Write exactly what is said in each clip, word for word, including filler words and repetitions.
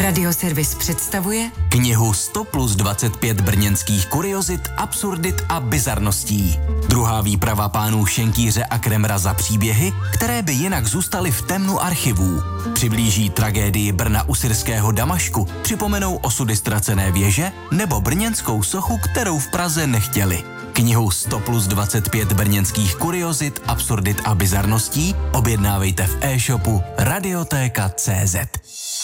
Radioservis představuje knihu sto plus dvacet pět brněnských kuriozit, absurdit a bizarností. Druhá výprava pánů Šenkýře a Kremra za příběhy, které by jinak zůstaly v temnu archivů. Přiblíží tragédii Brna u syrského Damašku, připomenou osudy ztracené věže nebo brněnskou sochu, kterou v Praze nechtěli. Knihu sto plus dvacet pět brněnských kuriozit, absurdit a bizarností objednávejte v e-shopu radiotéka tečka cé zet.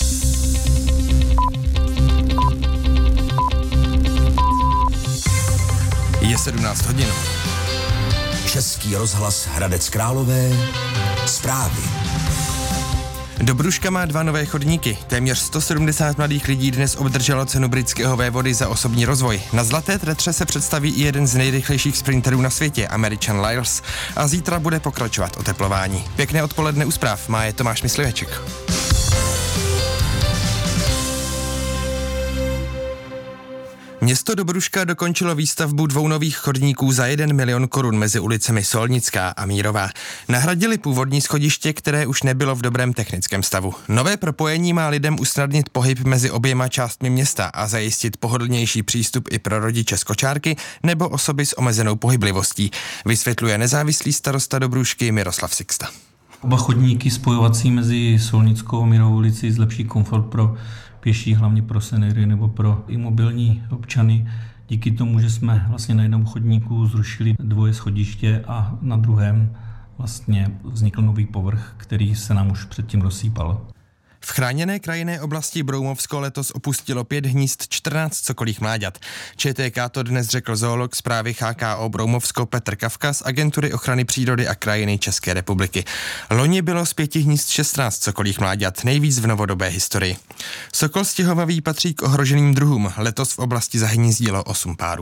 Je sedmnáct hodin. Český rozhlas Hradec Králové. Zprávy. Dobruška má dva nové chodníky. Téměř sto sedmdesát mladých lidí dnes obdrželo cenu britského vévody za osobní rozvoj. Na Zlaté tretře se představí i jeden z nejrychlejších sprinterů na světě, Američan Lyles. A zítra bude pokračovat oteplování. Pěkné odpoledne u zpráv. Má je Tomáš Mysliveček. Město Dobruška dokončilo výstavbu dvou nových chodníků za jeden milion korun mezi ulicemi Solnická a Mírová. Nahradili původní schodiště, které už nebylo v dobrém technickém stavu. Nové propojení má lidem usnadnit pohyb mezi oběma částmi města a zajistit pohodlnější přístup i pro rodiče z kočárky nebo osoby s omezenou pohyblivostí, vysvětluje nezávislý starosta Dobrušky Miroslav Sixta. Oba chodníky spojovací mezi Solnickou a Mírovou ulici zlepší komfort pro pěší, hlavně pro seniory nebo pro imobilní občany. Díky tomu, že jsme vlastně na jednom chodníku zrušili dvoje schodiště a na druhém vlastně vznikl nový povrch, který se nám už předtím rozsýpal. V chráněné krajinné oblasti Broumovsko letos opustilo pět hnízd čtrnáct sokolích mláďat. ČTK to dnes řekl zoolog zprávy H K O Broumovsko Petr Kavka z Agentury ochrany přírody a krajiny České republiky. Loni bylo z pěti hnízd šestnáct sokolích mláďat, nejvíc v novodobé historii. Sokol stěhovavý patří k ohroženým druhům. Letos v oblasti zahnízdilo osm párů.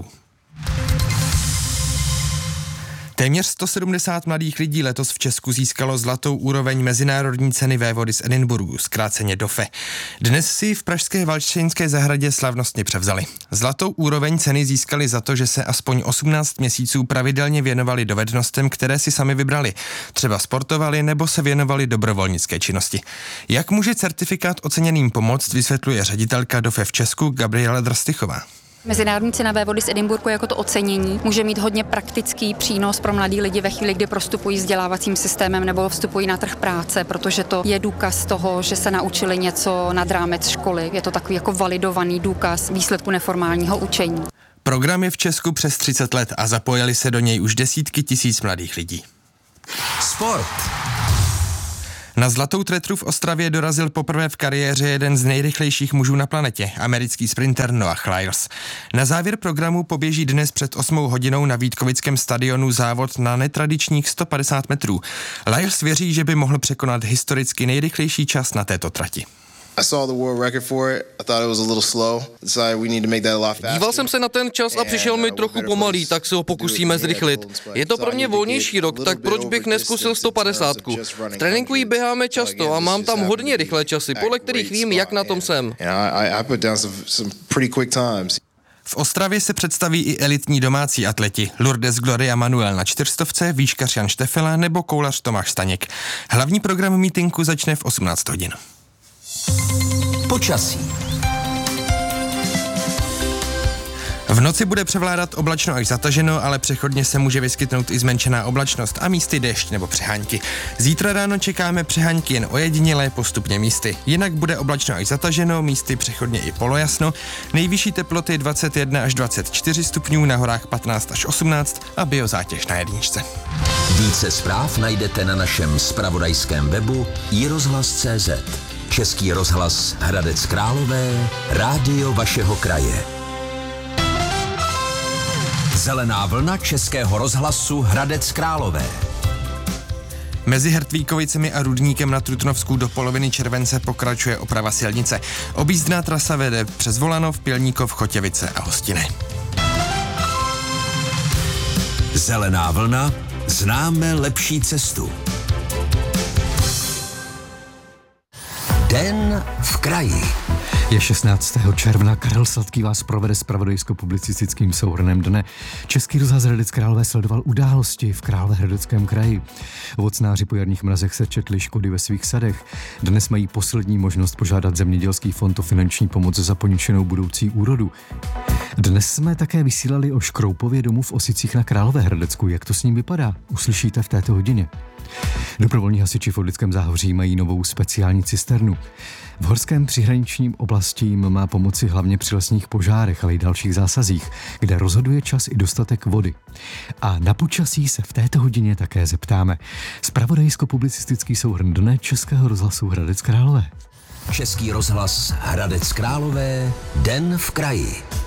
Téměř sto sedmdesát mladých lidí letos v Česku získalo zlatou úroveň mezinárodní ceny vévody z Edinburghu, zkráceně D O F E. Dnes si v pražské Valštejnské zahradě slavnostně převzali. Zlatou úroveň ceny získali za to, že se aspoň osmnáct měsíců pravidelně věnovali dovednostem, které si sami vybrali. Třeba sportovali nebo se věnovali dobrovolnické činnosti. Jak může certifikát oceněným pomoct, vysvětluje ředitelka D O F E v Česku Gabriela Drstychová. Mezinárodní cena vévody z Edinburghu jako to ocenění může mít hodně praktický přínos pro mladý lidi ve chvíli, kdy prostupují vzdělávacím systémem nebo vstupují na trh práce, protože to je důkaz toho, že se naučili něco nad rámec školy. Je to takový jako validovaný důkaz výsledku neformálního učení. Program je v Česku přes třicet let a zapojili se do něj už desítky tisíc mladých lidí. Sport. Na Zlatou tretru v Ostravě dorazil poprvé v kariéře jeden z nejrychlejších mužů na planetě, americký sprinter Noah Lyles. Na závěr programu poběží dnes před osmou hodinou na Vítkovickém stadionu závod na netradičních sto padesát metrů. Lyles věří, že by mohl překonat historicky nejrychlejší čas na této trati. Díval jsem se na ten čas a přišel mi trochu pomalý, tak se ho pokusíme zrychlit. Je to pro mě volnější rok, tak proč bych neskusil sto padesát? V tréninku jí běháme často a mám tam hodně rychlé časy, podle kterých vím, jak na tom jsem. V Ostravě se představí i elitní domácí atleti Lourdes Gloria Manuel na čtyřstovce, výškař Jan Štefela nebo koulař Tomáš Staněk. Hlavní program mítinku začne v osmnáct hodin. Počasí. V noci bude převládat oblačno až zataženo, ale přechodně se může vyskytnout i zmenšená oblačnost a místy déšť nebo přehánky. Zítra ráno čekáme přehánky jen ojedinělé, postupně místy. Jinak bude oblačno až zataženo, místy přechodně i polojasno. Nejvyšší teploty dvacet jedna až dvacet čtyři stupňů, na horách patnáct až osmnáct a biozátěž na jedničce. Více zpráv najdete na našem zpravodajském webu i rozhlas tečka cé zet. Český rozhlas Hradec Králové, rádio vašeho kraje. Zelená vlna Českého rozhlasu Hradec Králové. Mezi Hertvíkovicemi a Rudníkem na Trutnovsku do poloviny července pokračuje oprava silnice. Objízdná trasa vede přes Volanov, Pělníkov, Chotěvice a Hostiny. Zelená vlna, známe lepší cestu. Den v kraji. Je šestnáctého června, Karel Sladký vás provede zpravodajsko-publicistickým souhrnem dne. Český rozhlas Hradec Králové sledoval události v Královéhradeckém kraji. Ovocnáři po jarních mrazech se četli škody ve svých sadech. Dnes mají poslední možnost požádat Zemědělský fond o finanční pomoc za poničenou budoucí úrodu. Dnes jsme také vysílali o Škroupově domu v Osicích na Královéhradecku. Jak to s ním vypadá? Uslyšíte v této hodině. Dobrovolní hasiči v Orlickém Záhoří mají novou speciální cisternu. V horském přihraničním oblasti jim má pomoci hlavně při lesních požárech, ale i dalších zásazích, kde rozhoduje čas i dostatek vody. A na počasí se v této hodině také zeptáme. Zpravodajsko-publicistický souhrn dne Českého rozhlasu Hradec Králové. Český rozhlas Hradec Králové, den v kraji.